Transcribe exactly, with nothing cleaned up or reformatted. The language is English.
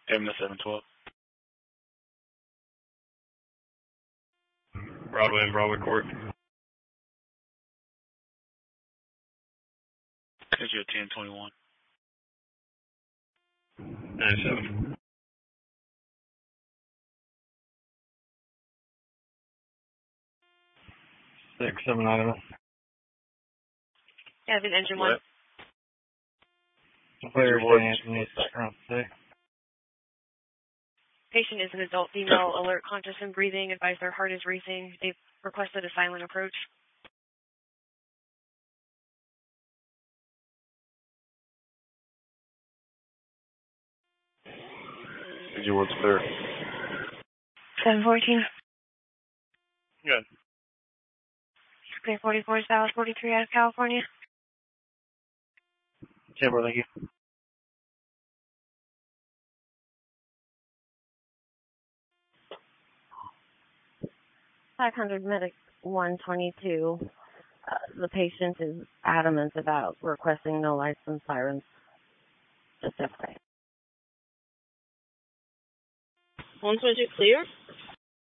M the seven twelve. Broadway and Broadway Court. Is you a ten twenty-one? ninety-seven. Six, seven, nine. Yeah, the engine one. Thursday, Anthony, around six. Patient is an adult female, alert, conscious, and breathing. Advise their heart is racing. They've requested a silent approach. Did you want clear? seven fourteen. Good. Clear forty-four, South forty-three out of California. Chamber, thank you. five hundred medic one twenty-two. Uh, the patient is adamant about requesting no lights and sirens. Just F Y I. one twenty-two clear?